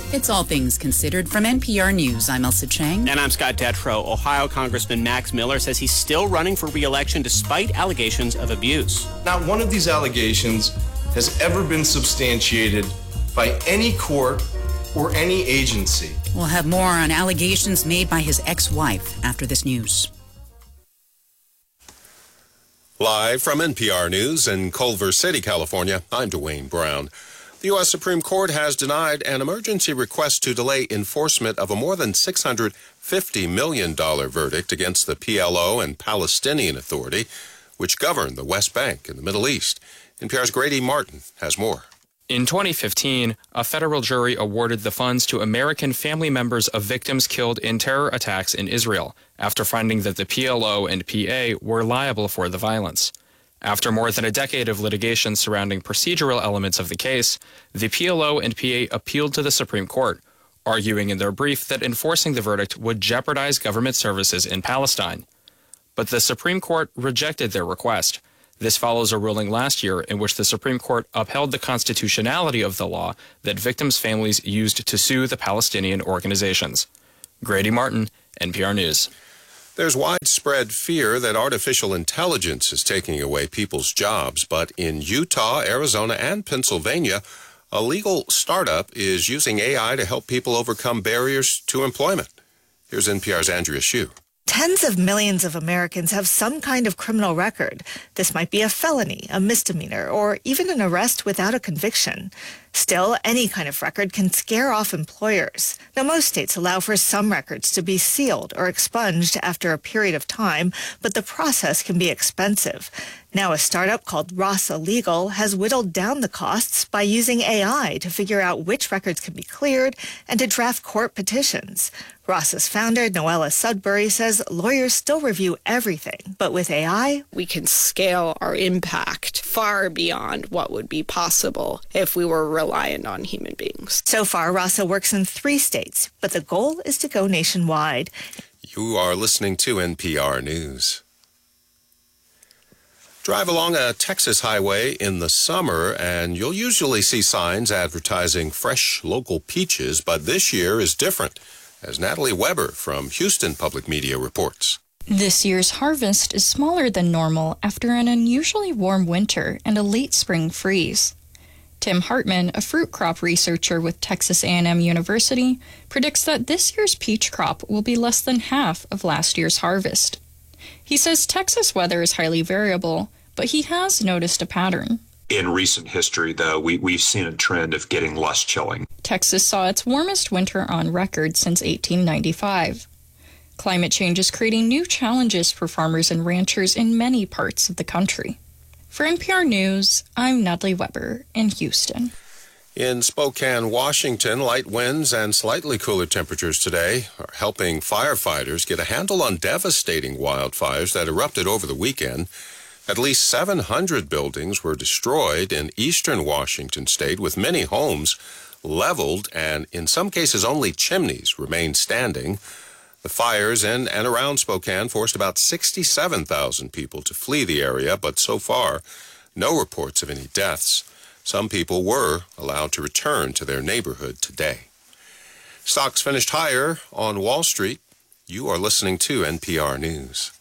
It's All Things Considered from NPR News. I'm Elsa Chang. And I'm Scott Detrow. Ohio Congressman Max Miller says he's still running for re-election despite allegations of abuse. Not one of these allegations has ever been substantiated by any court or any agency. We'll have more on allegations made by his ex-wife after this news. Live from NPR News in Culver City, California, I'm Dwayne Brown. The U.S. Supreme Court has denied an emergency request to delay enforcement of a more than $650 million verdict against the PLO and Palestinian Authority, which govern the West Bank in the Middle East. NPR's Grady Martin has more. In 2015, a federal jury awarded the funds to American family members of victims killed in terror attacks in Israel, after finding that the PLO and PA were liable for the violence. After more than a decade of litigation surrounding procedural elements of the case, the PLO and PA appealed to the Supreme Court, arguing in their brief that enforcing the verdict would jeopardize government services in Palestine. But the Supreme Court rejected their request. This follows a ruling last year in which the Supreme Court upheld the constitutionality of the law that victims' families used to sue the Palestinian organizations. Grady Martin, NPR News. There's widespread fear that artificial intelligence is taking away people's jobs, but in Utah, Arizona, and Pennsylvania, a legal startup is using AI to help people overcome barriers to employment. Here's NPR's Andrea Hsu. Tens of millions of Americans have some kind of criminal record. This might be a felony, a misdemeanor, or even an arrest without a conviction. Still, any kind of record can scare off employers. Now, most states allow for some records to be sealed or expunged after a period of time, but the process can be expensive. Now, a startup called Rasa Legal has whittled down the costs by using AI to figure out which records can be cleared and to draft court petitions. Rasa's founder, Noella Sudbury, says lawyers still review everything, but with AI, we can scale our impact far beyond what would be possible if we were reliant on human beings. So far, Rasa works in 3 states, but the goal is to go nationwide. You are listening to NPR News. Drive along a Texas highway in the summer, and you'll usually see signs advertising fresh local peaches, but this year is different, as Natalie Weber from Houston Public Media reports. This year's harvest is smaller than normal after an unusually warm winter and a late spring freeze. Tim Hartman, a fruit crop researcher with Texas A&M University, predicts that this year's peach crop will be less than half of last year's harvest. He says Texas weather is highly variable, but he has noticed a pattern. In recent history, though, we've seen a trend of getting less chilling. Texas saw its warmest winter on record since 1895. Climate change is creating new challenges for farmers and ranchers in many parts of the country. For NPR News, I'm Natalie Weber in Houston. In Spokane, Washington, light winds and slightly cooler temperatures today are helping firefighters get a handle on devastating wildfires that erupted over the weekend. At least 700 buildings were destroyed in eastern Washington state, with many homes leveled, and in some cases only chimneys remained standing. The fires in and around Spokane forced about 67,000 people to flee the area, but so far, no reports of any deaths. Some people were allowed to return to their neighborhood today. Stocks finished higher on Wall Street. You are listening to NPR News.